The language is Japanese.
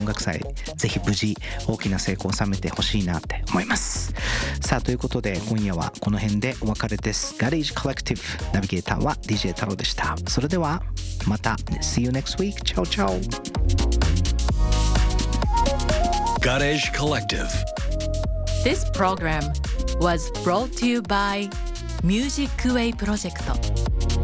音楽祭ぜひ無事大きな成功を収めてほしいなって思います。さあということで今夜はこの辺でお別れです。 Garage Collective ナビゲーターは DJ 太郎でした。それではまた See you next week. Ciao ciao. Garage Collective. This program was brought to you by Music Way Project.